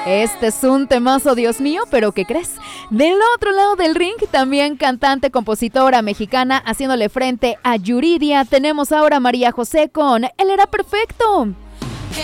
Este es un temazo, Dios mío, pero ¿qué crees? Del otro lado del ring, también cantante, compositora mexicana, haciéndole frente a Yuridia, tenemos ahora a María José con Él era perfecto.